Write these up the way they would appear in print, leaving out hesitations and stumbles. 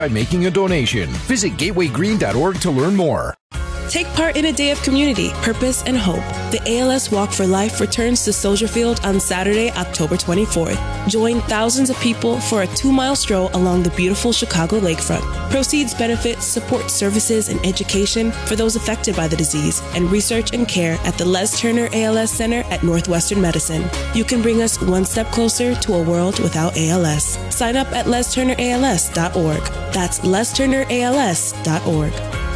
by making a donation. Visit gatewaygreen.org to learn more. Take part in a day of community, purpose, and hope. The ALS Walk for Life returns to Soldier Field on Saturday, October 24th. Join thousands of people for a 2-mile stroll along the beautiful Chicago lakefront. Proceeds benefit support services and education for those affected by the disease and research and care at the Les Turner ALS Center at Northwestern Medicine. You can bring us one step closer to a world without ALS. Sign up at lesturnерals.org. That's lesturnерals.org.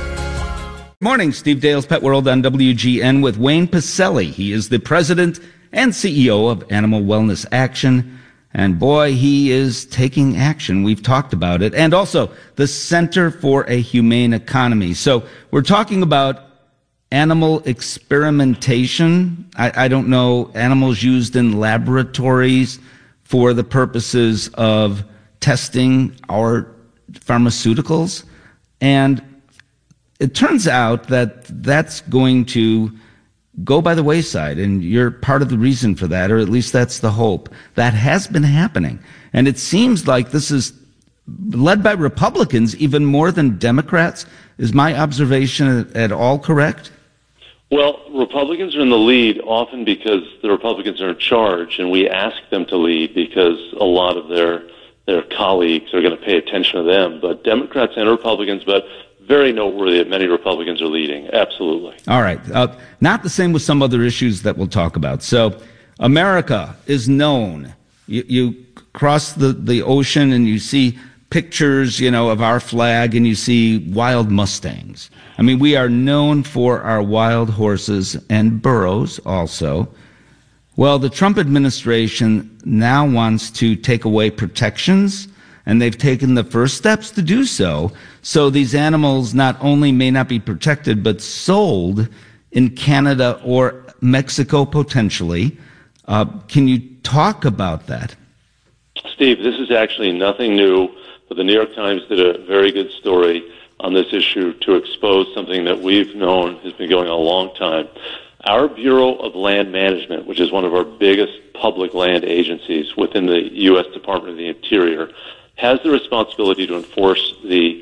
Morning, Steve Dale's Pet World on WGN with Wayne Pacelli. He is the president and CEO of Animal Wellness Action. And boy, he is taking action. We've talked about it. And also the Center for a Humane Economy. So we're talking about animal experimentation. I don't know, animals used in laboratories for the purposes of testing our pharmaceuticals. And it turns out that that's going to go by the wayside, and you're part of the reason for that, or at least that's the hope. That has been happening. And it seems like this is led by Republicans even more than Democrats. Is my observation at all correct? Well, Republicans are in the lead often because the Republicans are in charge, and we ask them to lead because a lot of their colleagues are going to pay attention to them. But Democrats and Republicans, but very noteworthy that many Republicans are leading. Absolutely. All right. Not the same with some other issues that we'll talk about. So America is known. You cross the ocean and you see pictures, of our flag, and you see wild Mustangs. I mean, we are known for our wild horses and burros also. Well, the Trump administration now wants to take away protections, and they've taken the first steps to do so. So these animals not only may not be protected, but sold in Canada or Mexico potentially. Can you talk about that? Steve, this is actually nothing new, but the New York Times did a very good story on this issue to expose something that we've known has been going on a long time. Our Bureau of Land Management, which is one of our biggest public land agencies within the U.S. Department of the Interior, has the responsibility to enforce the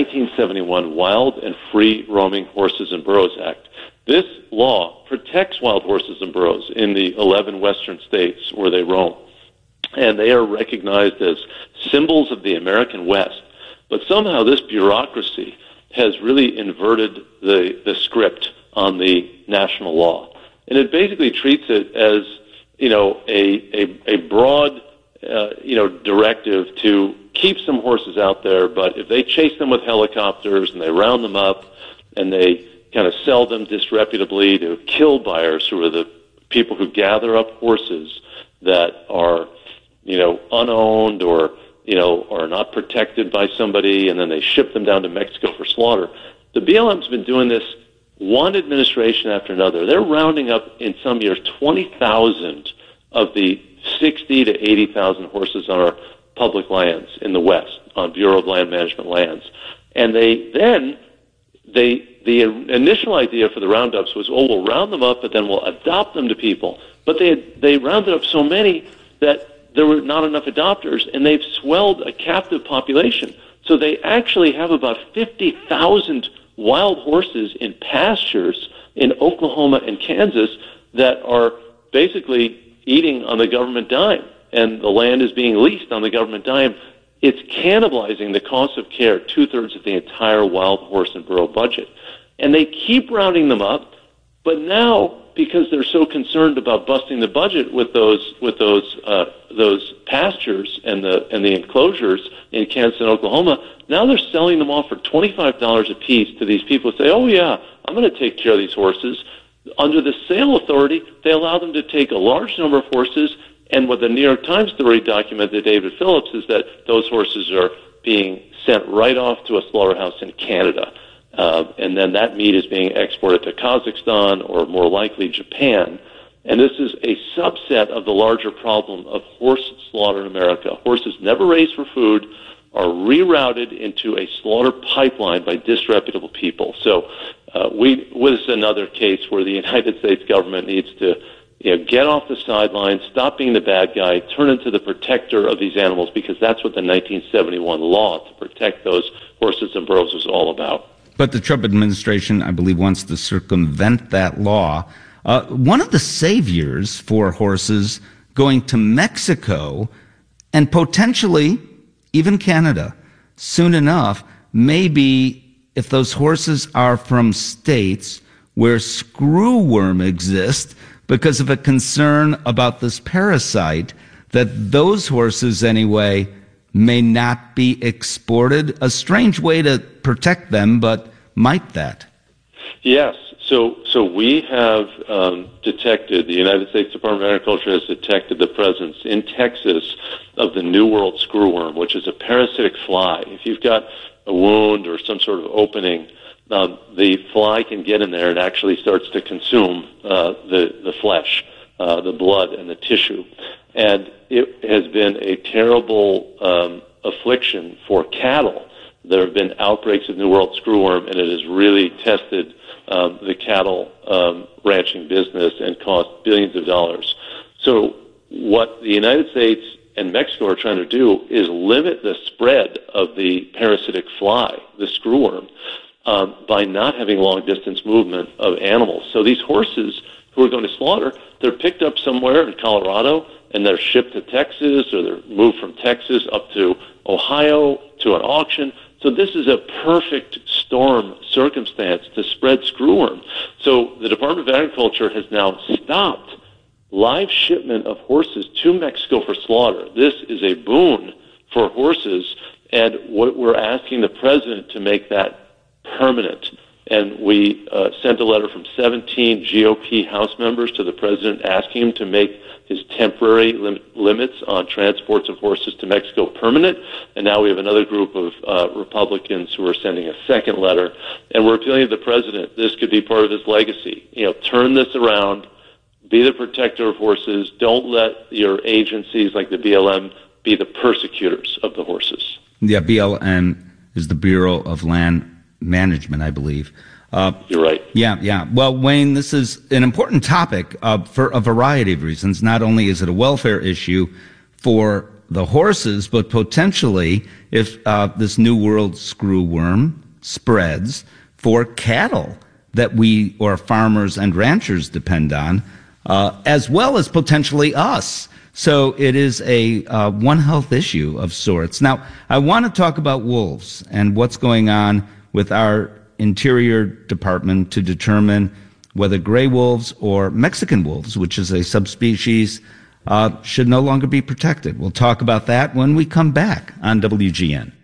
1971 Wild and Free Roaming Horses and Burros Act. This law protects wild horses and burros in the 11 western states where they roam, and they are recognized as symbols of the American West. But somehow this bureaucracy has really inverted the script on the national law, and it basically treats it as a broad directive to keep some horses out there, but if they chase them with helicopters and they round them up and they kind of sell them disreputably to kill buyers, who are the people who gather up horses that are, unowned or, are not protected by somebody, and then they ship them down to Mexico for slaughter. The BLM's been doing this one administration after another. They're rounding up in some years 20,000 of the 60 to 80,000 horses on our public lands in the West, on Bureau of Land Management lands. And the initial idea for the roundups was, we'll round them up, but then we'll adopt them to people. But they rounded up so many that there were not enough adopters, and they've swelled a captive population. So they actually have about 50,000 wild horses in pastures in Oklahoma and Kansas that are basically eating on the government dime, and the land is being leased on the government dime. It's cannibalizing the cost of care, 2/3 of the entire wild horse and burro budget. And they keep rounding them up, but now, because they're so concerned about busting the budget with those pastures and the enclosures in Kansas and Oklahoma, now they're selling them off for $25 a piece to these people who say, oh yeah, I'm going to take care of these horses. Under the sale authority, they allow them to take a large number of horses, and what the New York Times story documented, David Phillips, is that those horses are being sent right off to a slaughterhouse in Canada. And then that meat is being exported to Kazakhstan or more likely Japan. And this is a subset of the larger problem of horse slaughter in America. Horses never raised for food are rerouted into a slaughter pipeline by disreputable people. So this is another case where the United States government needs to get off the sidelines, stop being the bad guy, turn into the protector of these animals, because that's what the 1971 law to protect those horses and burros was all about. But the Trump administration, I believe, wants to circumvent that law. One of the saviors for horses going to Mexico and potentially even Canada soon enough may be if those horses are from states where screwworm exists because of a concern about this parasite, that those horses anyway may not be exported. A strange way to protect them, but might that? Yes. So we have detected, the United States Department of Agriculture has detected the presence in Texas of the New World screwworm, which is a parasitic fly. If you've got a wound or some sort of opening, the fly can get in there and actually starts to consume the flesh, the blood, and the tissue. And it has been a terrible affliction for cattle. There have been outbreaks of New World screwworm, and it has really tested the cattle ranching business and cost billions of dollars. So what the United States and Mexico are trying to do is limit the spread of the parasitic fly, the screwworm, by not having long-distance movement of animals. So these horses who are going to slaughter, they're picked up somewhere in Colorado, and they're shipped to Texas, or they're moved from Texas up to Ohio to an auction. So this is a perfect storm circumstance to spread screwworm. So the Department of Agriculture has now stopped live shipment of horses to Mexico for slaughter. This is a boon for horses, and what we're asking the president to make that permanent. And we sent a letter from 17 GOP House members to the president asking him to make his temporary limits on transports of horses to Mexico permanent. And now we have another group of Republicans who are sending a second letter. And we're appealing to the president. This could be part of his legacy. Turn this around. Be the protector of horses. Don't let your agencies like the BLM be the persecutors of the horses. Yeah, BLM is the Bureau of Land Management, I believe. You're right. Yeah. Well, Wayne, this is an important topic for a variety of reasons. Not only is it a welfare issue for the horses, but potentially, if this New World screwworm spreads, for cattle that we, or farmers and ranchers, depend on, as well as potentially us. So it is a One Health issue of sorts. Now, I want to talk about wolves and what's going on with our Interior Department to determine whether gray wolves or Mexican wolves, which is a subspecies, should no longer be protected. We'll talk about that when we come back on WGN.